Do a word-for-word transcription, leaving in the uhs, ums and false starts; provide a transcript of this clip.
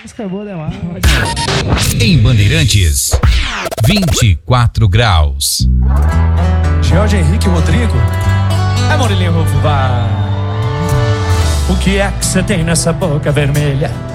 Música é boa demais. Em Bandeirantes, vinte e quatro graus. Jorge Henrique Rodrigo. É Murilinho Fubá. O que é que você tem nessa boca vermelha?